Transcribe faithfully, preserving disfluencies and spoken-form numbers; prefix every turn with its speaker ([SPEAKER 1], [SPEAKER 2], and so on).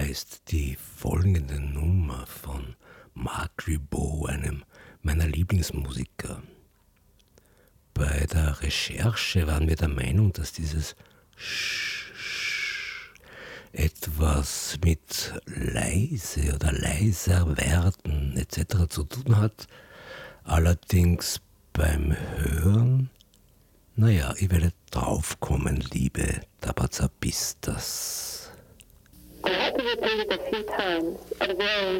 [SPEAKER 1] ist die folgende Nummer von Mark Ribot, einem meiner Lieblingsmusiker. Bei der Recherche waren wir der Meinung, dass dieses Sch, Sch etwas mit leise oder leiser werden et cetera zu tun hat. Allerdings beim Hören, naja, ich werde draufkommen, liebe Tabazapistas.
[SPEAKER 2] I had to repeat it a few times, observing